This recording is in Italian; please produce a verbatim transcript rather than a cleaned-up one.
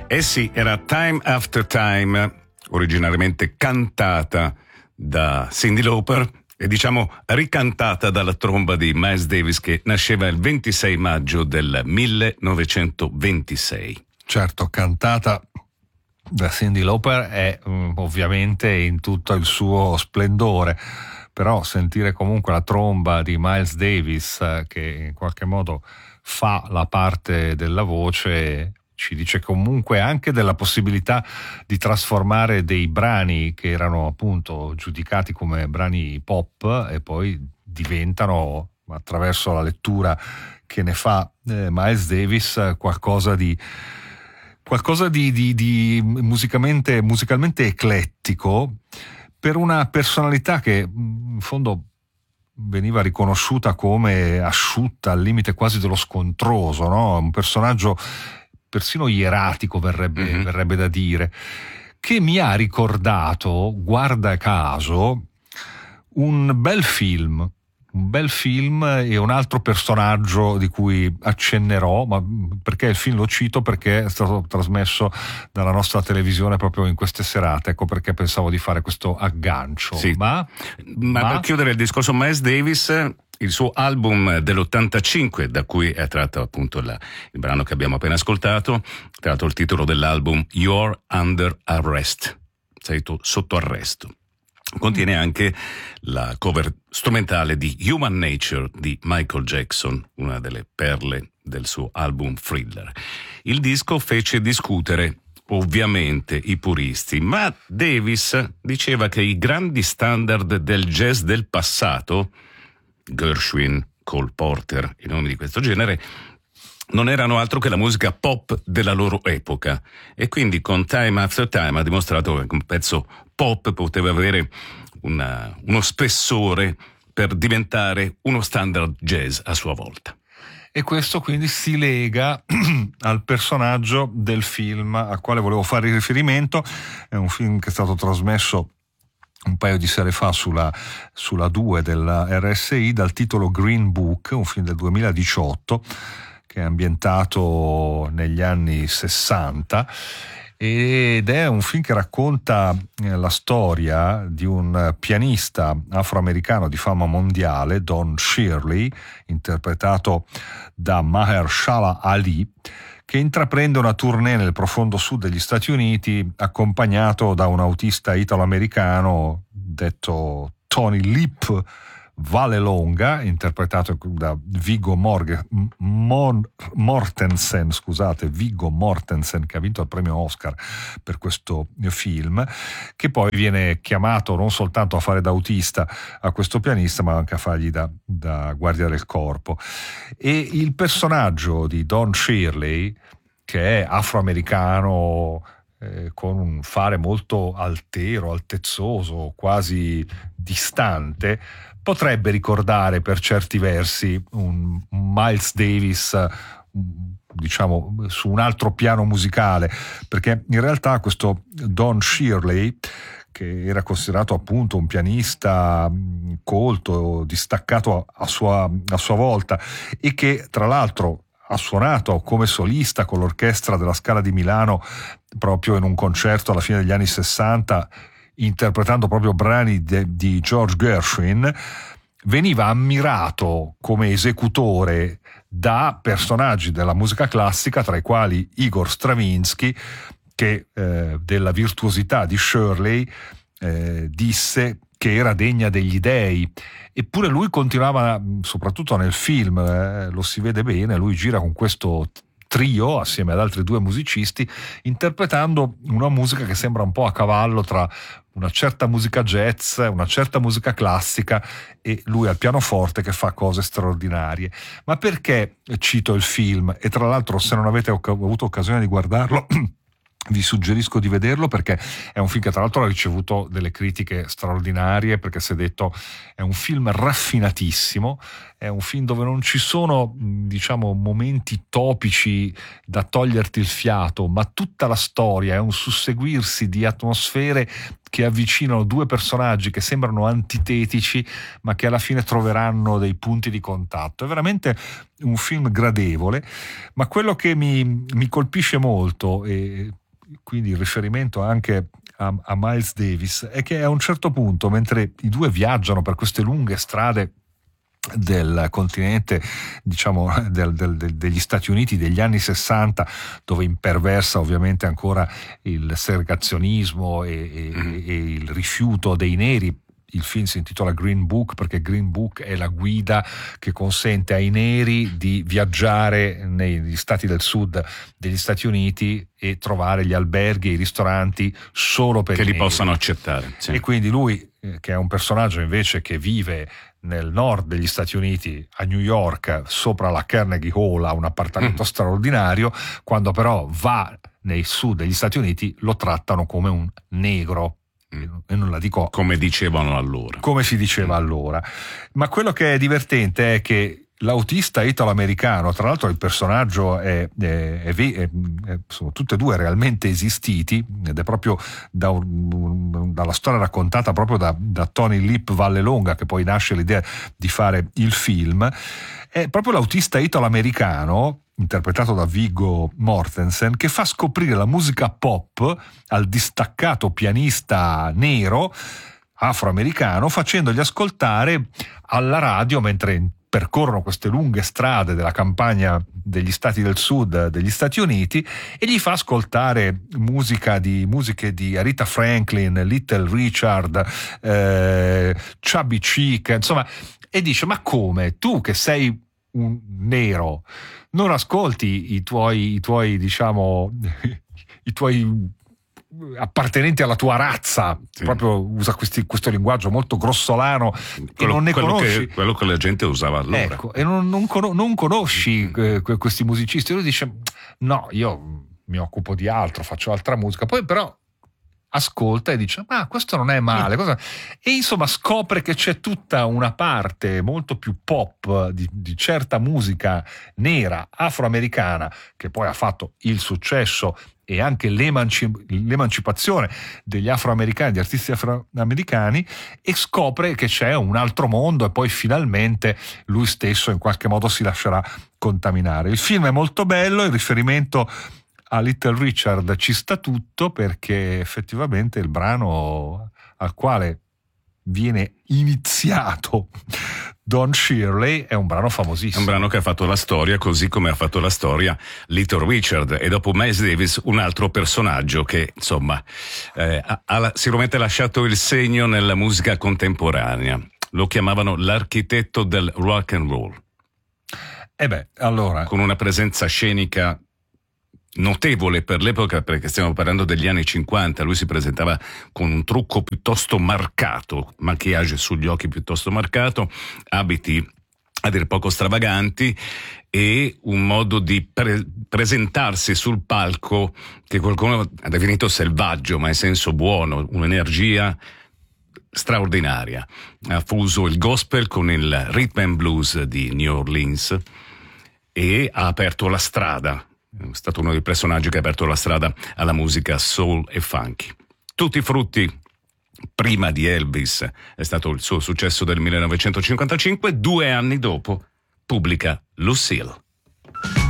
Eh sì, era Time After Time, originariamente cantata da Cyndi Lauper e diciamo ricantata dalla tromba di Miles Davis, che nasceva il ventisei maggio del millenovecentoventisei. Certo, cantata da Cyndi Lauper è um, ovviamente in tutto il suo splendore, però sentire comunque la tromba di Miles Davis eh, che in qualche modo fa la parte della voce ci dice comunque anche della possibilità di trasformare dei brani che erano appunto giudicati come brani pop e poi diventano, attraverso la lettura che ne fa eh, Miles Davis, qualcosa di qualcosa di, di, di musicalmente, musicalmente eclettico, per una personalità che in fondo veniva riconosciuta come asciutta, al limite quasi dello scontroso, no? Un personaggio persino ieratico, verrebbe, mm-hmm. verrebbe da dire, che mi ha ricordato, guarda caso, un bel film, un bel film e un altro personaggio di cui accennerò, ma perché il film lo cito perché è stato trasmesso dalla nostra televisione proprio in queste serate, ecco perché pensavo di fare questo aggancio. Sì. Ma, ma, ma per chiudere il discorso Miles Davis, il suo album dell'ottantacinque, da cui è tratto appunto la, il brano che abbiamo appena ascoltato, tra l'altro il titolo dell'album You're Under Arrest, sei tu sotto arresto. Contiene anche la cover strumentale di Human Nature di Michael Jackson, una delle perle del suo album Thriller. Il disco fece discutere ovviamente i puristi, ma Davis diceva che i grandi standard del jazz del passato, Gershwin, Cole Porter, i nomi di questo genere, non erano altro che la musica pop della loro epoca, e quindi con Time After Time ha dimostrato che un pezzo pop poteva avere una, uno spessore per diventare uno standard jazz a sua volta. E questo quindi si lega al personaggio del film al quale volevo fare riferimento. È un film che è stato trasmesso un paio di sere fa sulla, sulla due della R S I, dal titolo Green Book, un film del duemiladiciotto che è ambientato negli anni sessanta, ed è un film che racconta la storia di un pianista afroamericano di fama mondiale, Don Shirley, interpretato da Mahershala Ali, che intraprende una tournée nel profondo sud degli Stati Uniti accompagnato da un autista italo-americano detto Tony Lip Vallelonga, interpretato da Viggo Morg- Mor- Mortensen, scusate, Viggo Mortensen, che ha vinto il premio Oscar per questo film, che poi viene chiamato non soltanto a fare da autista a questo pianista, ma anche a fargli da, da guardia del corpo. E il personaggio di Don Shirley, che è afroamericano, eh, con un fare molto altero, altezzoso, quasi distante, potrebbe ricordare per certi versi un Miles Davis, diciamo, su un altro piano musicale, perché in realtà questo Don Shirley, che era considerato appunto un pianista colto, distaccato a sua, a sua volta, e che tra l'altro ha suonato come solista con l'orchestra della Scala di Milano proprio in un concerto alla fine degli anni sessanta, interpretando proprio brani de, di George Gershwin, veniva ammirato come esecutore da personaggi della musica classica, tra i quali Igor Stravinsky, che eh, della virtuosità di Shirley eh, disse che era degna degli dei. Eppure lui continuava, soprattutto nel film, eh, lo si vede bene, lui gira con questo trio assieme ad altri due musicisti, interpretando una musica che sembra un po' a cavallo tra una certa musica jazz, una certa musica classica, e lui al pianoforte che fa cose straordinarie. Ma perché cito il film? E tra l'altro, se non avete avuto occasione di guardarlo, vi suggerisco di vederlo, perché è un film che tra l'altro ha ricevuto delle critiche straordinarie, perché si è detto è un film raffinatissimo, è un film dove non ci sono, diciamo, momenti topici da toglierti il fiato, ma tutta la storia è un susseguirsi di atmosfere che avvicinano due personaggi che sembrano antitetici ma che alla fine troveranno dei punti di contatto. È veramente un film gradevole, ma quello che mi, mi colpisce molto, e quindi il riferimento anche a, a Miles Davis, è che a un certo punto, mentre i due viaggiano per queste lunghe strade del continente, diciamo del, del, del, degli Stati Uniti degli anni sessanta, dove imperversa ovviamente ancora il segregazionismo e, e, mm. e il rifiuto dei neri. Il film si intitola Green Book perché Green Book è la guida che consente ai neri di viaggiare negli stati del sud degli Stati Uniti e trovare gli alberghi e i ristoranti solo per che i li neri. possano accettare, sì. E quindi lui, che è un personaggio invece che vive nel nord degli Stati Uniti, a New York, sopra la Carnegie Hall, ha un appartamento mm. straordinario, quando però va nei sud degli Stati Uniti lo trattano come un negro. E non la dico come dicevano allora, come si diceva mm. allora. Ma quello che è divertente è che l'autista italo-americano, tra l'altro il personaggio è, è, è, è, è sono tutti e due realmente esistiti, ed è proprio da un, dalla storia raccontata proprio da, da Tony Lip Vallelonga che poi nasce l'idea di fare il film. È proprio l'autista italo-americano, interpretato da Viggo Mortensen, che fa scoprire la musica pop al distaccato pianista nero afroamericano, facendogli ascoltare alla radio mentre percorrono queste lunghe strade della campagna degli stati del sud degli Stati Uniti, e gli fa ascoltare musica di musiche di Aretha Franklin, Little Richard, eh, Chubby Cheek, insomma, e dice: ma come, tu che sei un nero non ascolti i tuoi, i tuoi diciamo i tuoi appartenenti alla tua razza? Sì. Proprio usa questi, questo linguaggio molto grossolano, quello, e non ne quello conosci che, quello che la gente usava allora, ecco, e non, non, non conosci eh, questi musicisti. E lui dice: no, io mi occupo di altro, faccio altra musica. Poi però ascolta e dice: ma questo non è male, cosa? E insomma scopre che c'è tutta una parte molto più pop di, di certa musica nera afroamericana, che poi ha fatto il successo e anche l'emanci- l'emancipazione degli afroamericani, degli artisti afroamericani, e scopre che c'è un altro mondo, e poi finalmente lui stesso in qualche modo si lascerà contaminare. Il film è molto bello, il riferimento a Little Richard ci sta tutto, perché effettivamente il brano al quale viene iniziato Don Shirley è un brano famosissimo. È un brano che ha fatto la storia, così come ha fatto la storia Little Richard, e dopo Miles Davis un altro personaggio che insomma eh, ha, ha sicuramente lasciato il segno nella musica contemporanea. Lo chiamavano l'architetto del rock and roll. E beh, allora, con una presenza scenica notevole per l'epoca, perché stiamo parlando degli anni cinquanta. Lui si presentava con un trucco piuttosto marcato, maquillage sugli occhi piuttosto marcato, abiti a dir poco stravaganti e un modo di pre- presentarsi sul palco che qualcuno ha definito selvaggio, ma in senso buono, un'energia straordinaria. Ha fuso il gospel con il rhythm and blues di New Orleans e ha aperto la strada. È stato uno dei personaggi che ha aperto la strada alla musica soul e funky. Tutti i frutti, prima di Elvis, è stato il suo successo del millenovecentocinquantacinque. Due anni dopo pubblica Lucille.